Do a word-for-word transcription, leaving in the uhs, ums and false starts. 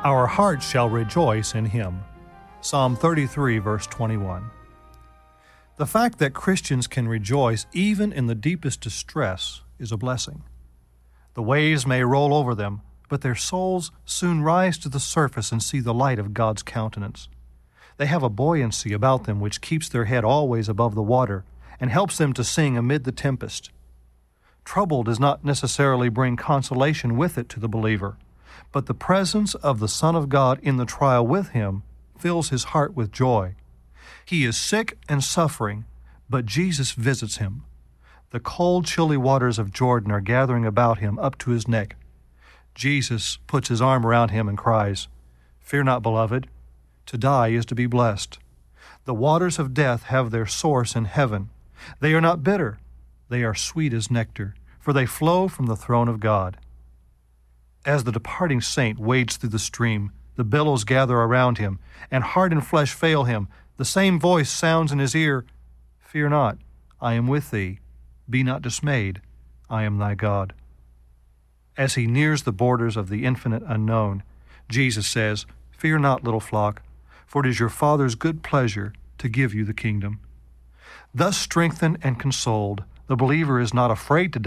Our hearts shall rejoice in him. Psalm thirty-three, verse twenty-one. The fact that Christians can rejoice even in the deepest distress is a blessing. The waves may roll over them, but their souls soon rise to the surface and see the light of God's countenance. They have a buoyancy about them which keeps their head always above the water and helps them to sing amid the tempest. Trouble does not necessarily bring consolation with it to the believer, but the presence of the Son of God in the trial with him fills his heart with joy. He is sick and suffering, but Jesus visits him. The cold, chilly waters of Jordan are gathering about him up to his neck. Jesus puts his arm around him and cries, "Fear not, beloved. To die is to be blessed. The waters of death have their source in heaven. They are not bitter. They are sweet as nectar, for they flow from the throne of God." As the departing saint wades through the stream, the billows gather around him, and heart and flesh fail him. The same voice sounds in his ear, "Fear not, I am with thee. Be not dismayed, I am thy God." As he nears the borders of the infinite unknown, Jesus says, "Fear not, little flock, for it is your Father's good pleasure to give you the kingdom." Thus strengthened and consoled, the believer is not afraid to die.